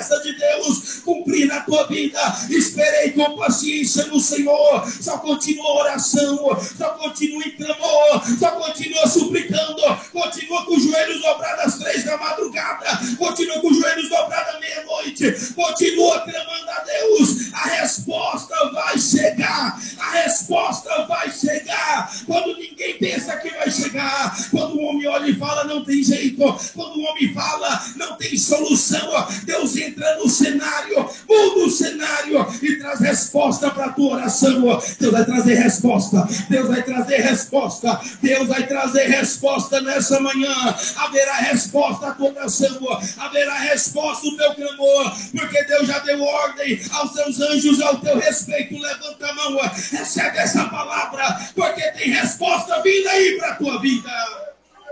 promessa de Deus cumprir na tua vida. Esperei com paciência no Senhor. Só continua oração, só continua em clamor, só continua suplicando, continua com os joelhos dobrados às 3 da madrugada, continua com os joelhos dobrados à meia-noite, continua clamando a Deus. A resposta vai chegar, a resposta vai chegar, quando ninguém pensa que vai chegar. Quando o homem olha e fala não tem jeito, quando o homem fala não tem solução, Deus entra no cenário, muda o cenário e traz resposta para a tua oração. Deus vai trazer resposta, Deus vai trazer resposta, Deus vai trazer resposta nessa manhã. Haverá resposta à tua oração, haverá resposta ao teu clamor, porque Deus já deu ordem aos seus anjos ao teu respeito. Levanta a mão, recebe essa palavra, porque tem resposta vindo aí para a tua vida.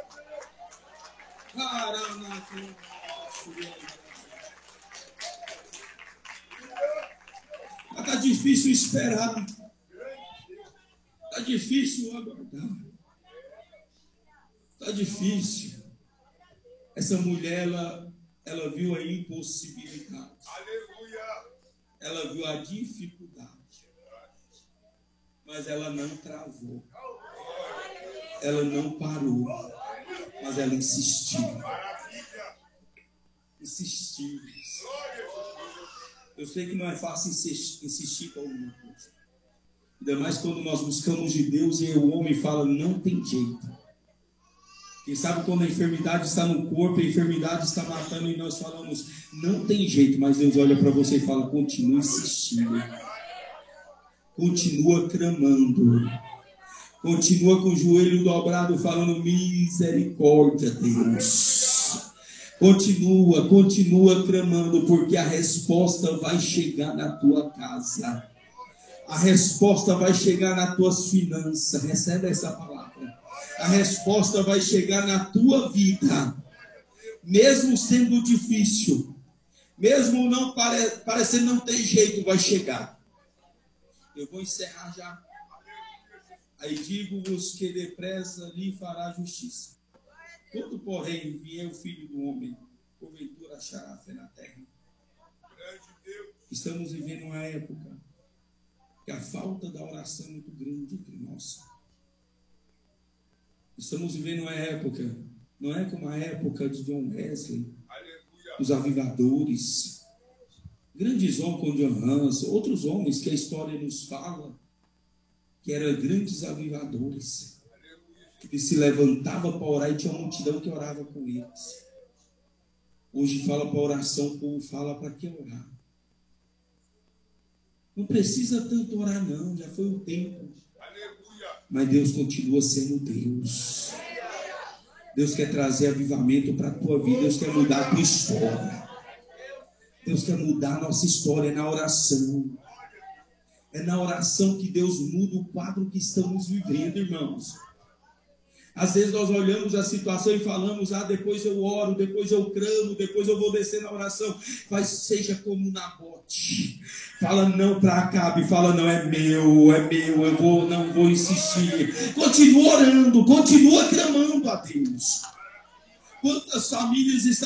Está difícil esperar, está difícil aguardar, está difícil. Essa mulher, ela viu a impossibilidade, ela viu a dificuldade, mas ela não travou, ela não parou, mas ela insistiu. Eu sei que não é fácil insistir com alguma coisa, ainda mais quando nós buscamos de Deus e o homem fala não tem jeito. Quem sabe quando a enfermidade está no corpo, a enfermidade está matando e nós falamos não tem jeito, mas Deus olha para você e fala continua insistindo, continua clamando, continua com o joelho dobrado falando misericórdia, Deus. Continua clamando, porque a resposta vai chegar na tua casa. A resposta vai chegar nas tuas finanças. Recebe essa palavra. A resposta vai chegar na tua vida. Mesmo sendo difícil, mesmo não parecendo não ter jeito, vai chegar. Eu vou encerrar já. Aí digo-vos que depressa lhe fará justiça. Quando, porém, vier o Filho do Homem, porventura achará fé na terra. Estamos vivendo uma época que a falta da oração é muito grande entre nós. Estamos vivendo uma época, não é como a época de John Wesley, os avivadores, grandes homens como John Hans, outros homens que a história nos fala, que eram grandes avivadores. Ele se levantava para orar e tinha uma multidão que orava com eles. Hoje fala para oração, o povo fala para que orar? Não precisa tanto orar não, já foi o tempo. Mas Deus continua sendo Deus. Deus quer trazer avivamento para a tua vida, Deus quer mudar a tua história. Deus quer mudar a nossa história na oração. É na oração que Deus muda o quadro que estamos vivendo, irmãos. Às vezes nós olhamos a situação e falamos, depois eu oro, depois eu clamo, depois eu vou descer na oração. Mas seja como Nabote. Fala não para Acabe, fala não, é meu, eu não vou insistir. Continua orando, continua clamando a Deus. Quantas famílias estão